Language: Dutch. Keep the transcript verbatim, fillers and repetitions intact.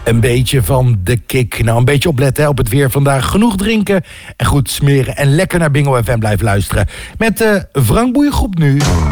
Een beetje van de kick. Nou, een beetje opletten hè, op het weer vandaag. Genoeg drinken en goed smeren. En lekker naar Bingo F M blijven luisteren. Met uh, Frank Boeiengroep nu.